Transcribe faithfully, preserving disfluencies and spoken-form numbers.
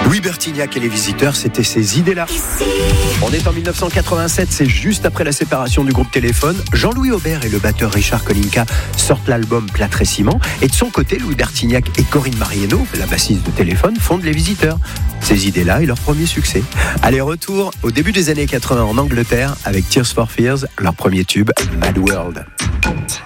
Louis Bertignac et les Visiteurs, c'était ces idées-là. On est en dix-neuf cent quatre-vingt-sept, c'est juste après la séparation du groupe Téléphone. Jean-Louis Aubert et le batteur Richard Kolinka sortent l'album Plâtre et Ciment. Et de son côté, Louis Bertignac et Corinne Marieno, la bassiste de Téléphone, fondent les Visiteurs. Ces idées-là et leur premier succès. Allez, retour au début des années quatre-vingts en Angleterre avec Tears for Fears, leur premier tube, Mad World.